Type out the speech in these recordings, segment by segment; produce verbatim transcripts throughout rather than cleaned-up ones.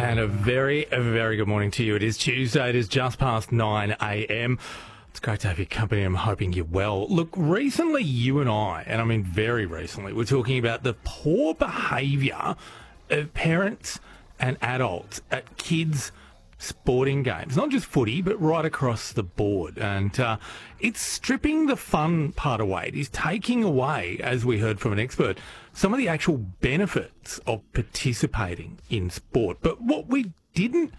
And a very, a very good morning to you. It is Tuesday. It is just past nine a.m. It's great to have your company. I'm hoping you're well. Look, recently you and I, and I mean very recently, we're talking about the poor behaviour of parents and adults at kids' sporting games. Not just footy, but right across the board. And uh, it's stripping the fun part away. It is taking away, as we heard from an expert, some of the actual benefits of participating in sport. But what we didn't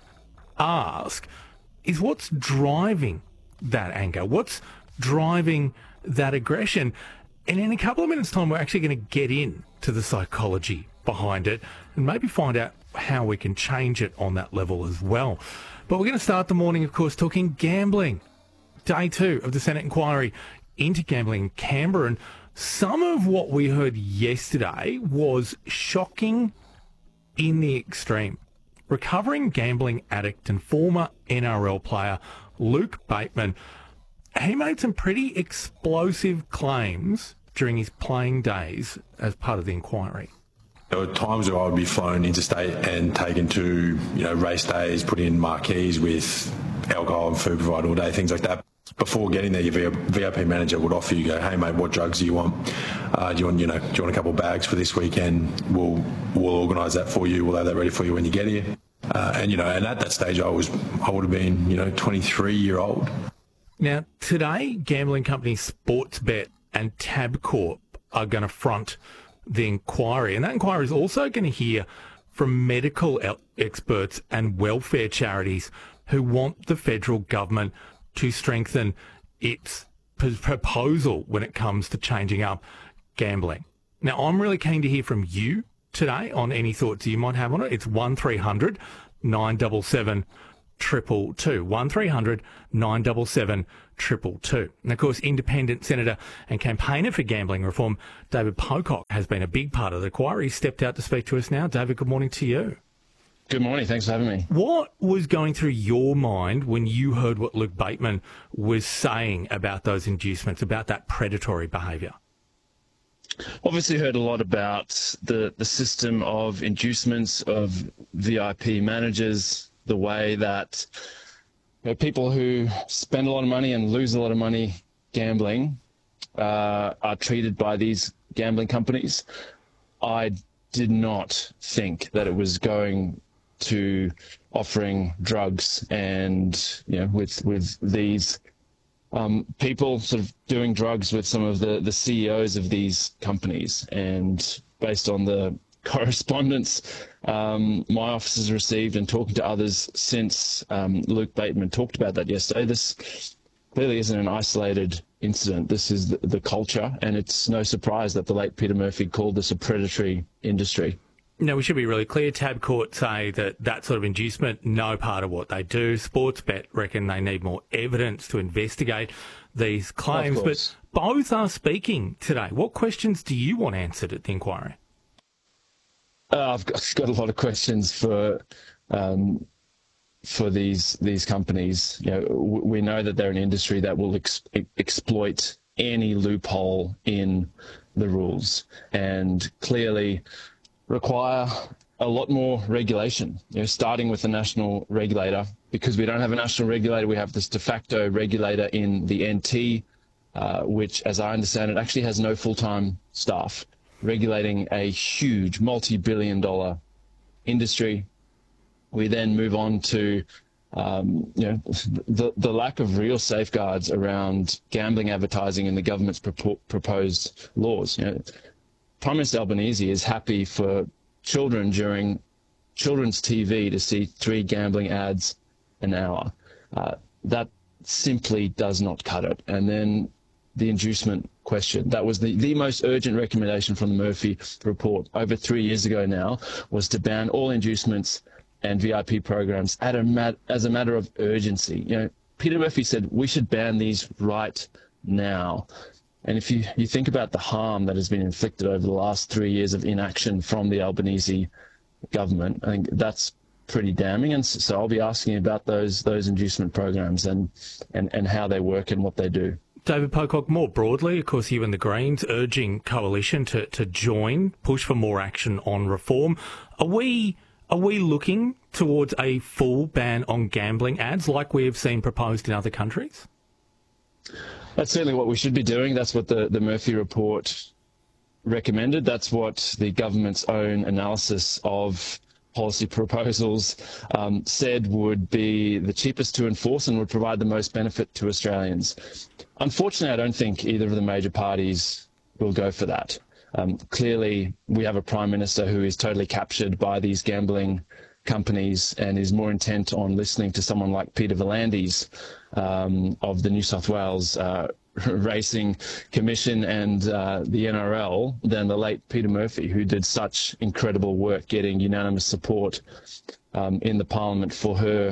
ask is what's driving that anger? What's driving that aggression? And in a couple of minutes' time, we're actually going to get into the psychology behind it and maybe find out how we can change it on that level as well. But we're going to start the morning, of course, talking gambling. Day two of the Senate inquiry into gambling in Canberra. And some of what we heard yesterday was shocking in the extreme. Recovering gambling addict and former N R L player Luke Bateman, he made some pretty explosive claims during his playing days as part of the inquiry. There were times where I would be flown interstate and taken to, you know, race days, put in marquees with alcohol and food provided all day, things like that. Before getting there, your V I P manager would offer you, go, hey mate, what drugs do you want? Uh, do you want, you know, do you want a couple of bags for this weekend? We'll we'll organise that for you. We'll have that ready for you when you get here. Uh, and you know, and at that stage, I was I would have been, you know, twenty-three year old. Now today, gambling companies Sportsbet and Tabcorp are going to front the inquiry, and that inquiry is also going to hear from medical experts and welfare charities who want the federal government to strengthen its p- proposal when it comes to changing up gambling. Now, I'm really keen to hear from you today on any thoughts you might have on it. It's one three hundred nine seven seven two two two. one three hundred nine seven seven two two two. And of course, independent senator and campaigner for gambling reform, David Pocock, has been a big part of the inquiry. He's stepped out to speak to us now. David, good morning to you. Good morning. Thanks for having me. What was going through your mind when you heard what Luke Bateman was saying about those inducements, about that predatory behaviour? Obviously heard a lot about the, the system of inducements, of V I P managers, the way that you know, people who spend a lot of money and lose a lot of money gambling uh, are treated by these gambling companies. I did not think that it was going to offering drugs and, you know, with with these um, people sort of doing drugs with some of the, the C E Os of these companies. And based on the correspondence um, my office has received and talking to others since um, Luke Bateman talked about that yesterday, this clearly isn't an isolated incident. This is the, the culture, and it's no surprise that the late Peter Murphy called this a predatory industry. Now, we should be really clear. Tabcorp say that that sort of inducement, no part of what they do. Sportsbet reckon they need more evidence to investigate these claims. But both are speaking today. What questions do you want answered at the inquiry? Uh, I've got, got a lot of questions for um, for these these companies. You know, w- we know that they're an industry that will ex- exploit any loophole in the rules, and clearly require a lot more regulation. You know, starting with the national regulator, because we don't have a national regulator, we have this de facto regulator in the N T, uh, which, as I understand it, actually has no full-time staff, regulating a huge multi-billion dollar industry. We then move on to um, you know, the, the lack of real safeguards around gambling advertising in the government's propo- proposed laws. You know, Prime Minister Albanese is happy for children during children's T V to see three gambling ads an hour. Uh, that simply does not cut it. And then the inducement question. That was the, the most urgent recommendation from the Murphy report over three years ago now, was to ban all inducements and V I P programs at a mat, as a matter of urgency. You know, Peter Murphy said we should ban these right now. And if you, you think about the harm that has been inflicted over the last three years of inaction from the Albanese government, I think that's pretty damning. And so I'll be asking about those those inducement programs and, and, and how they work and what they do. David Pocock, more broadly, of course, you and the Greens urging Coalition to, to join, push for more action on reform. Are we are we looking towards a full ban on gambling ads like we have seen proposed in other countries? That's certainly what we should be doing. That's what the, the Murphy report recommended. That's what the government's own analysis of policy proposals um, said would be the cheapest to enforce and would provide the most benefit to Australians. Unfortunately, I don't think either of the major parties will go for that. Um, clearly, we have a Prime Minister who is totally captured by these gambling companies and is more intent on listening to someone like Peter V'landys um, of the New South Wales uh, Racing Commission and uh, the N R L than the late Peter Murphy, who did such incredible work getting unanimous support um, in the Parliament for her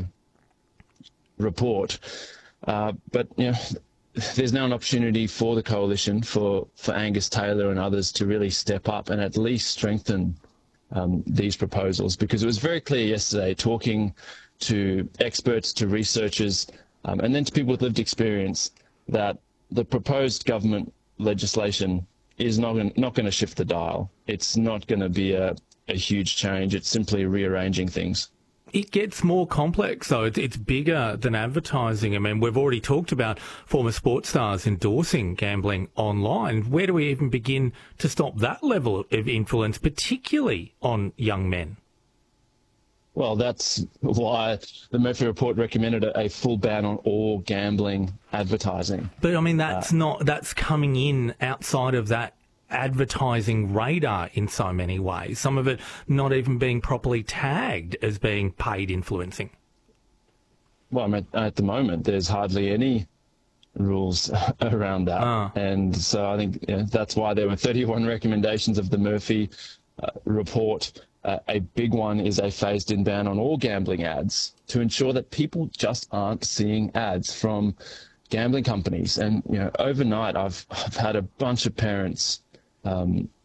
report. Uh, but you know, there's now an opportunity for the coalition, for, for Angus Taylor and others to really step up and at least strengthen um, these proposals, because it was very clear yesterday, talking to experts, to researchers, um, and then to people with lived experience, that the proposed government legislation is not going, not going to shift the dial. It's not going to be a, a huge change. It's simply rearranging things. It gets more complex, though. It's bigger than advertising. I mean, we've already talked about former sports stars endorsing gambling online. Where do we even begin to stop that level of influence, particularly on young men? Well, that's why the Murphy report recommended a, a full ban on all gambling advertising. But, I mean, that's uh, not that's coming in outside of that advertising radar in so many ways. Some of it not even being properly tagged as being paid influencing. Well, I mean, at the moment, there's hardly any rules around that. Uh. And so I think you know, that's why there were thirty-one recommendations of the Murphy uh, report. Uh, a big one is a phased-in ban on all gambling ads to ensure that people just aren't seeing ads from gambling companies. And you know, overnight, I've I've had a bunch of parents um,